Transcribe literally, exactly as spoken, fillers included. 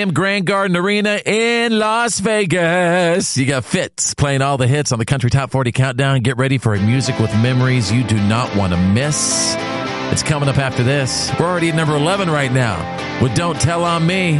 Grand Garden Arena in Las Vegas. You got Fitz playing all the hits on the Country Top forty Countdown. Get ready for a music with memories you do not want to miss. It's coming up after this. We're already at number eleven right now with Don't Tell On Me.